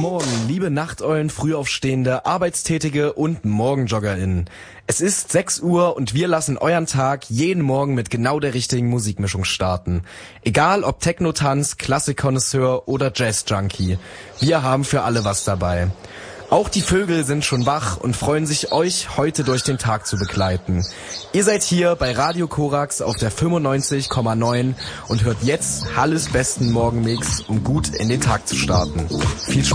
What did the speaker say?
Morgen, liebe Nachteulen, Frühaufstehende, Arbeitstätige und MorgenjoggerInnen. Es ist 6 Uhr und wir lassen euren Tag jeden Morgen mit genau der richtigen Musikmischung starten. Egal ob Techno-Tanz, Klassik-Konnoisseur oder Jazz-Junkie. Wir haben für alle was dabei. Auch die Vögel sind schon wach und freuen sich, euch heute durch den Tag zu begleiten. Ihr seid hier bei Radio Korax auf der 95,9 und hört jetzt Halles besten Morgenmix, um gut in den Tag zu starten. Viel Spaß!